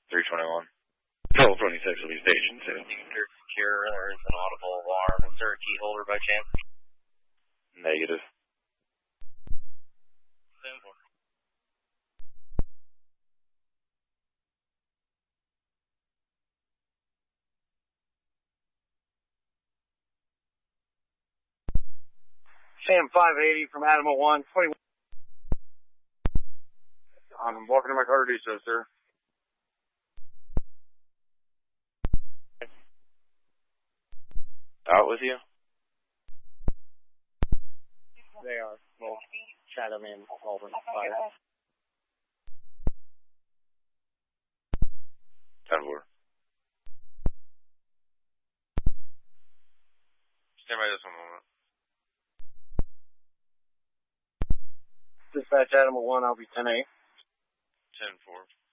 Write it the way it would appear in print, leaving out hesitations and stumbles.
321. 1226 will be station 2. Secure, there is an audible alarm. Is there a key holder by chance? Negative. 10-4. Sam 580 from Animal 1, 21. I'm walking to my car to do so, sir. Out with you? They are. Well, Chatham and Auburn. Fire. 10-4. Stand by just one moment. Dispatch Animal 1, I'll be 10-8. 10-4.